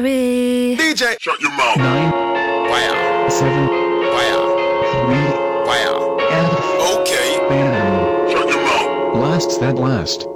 DJ, shut your mouth. 9, Wow. 7, Wow. 3, Wow. F. Okay. Bam. Shut your mouth. Blasts that last.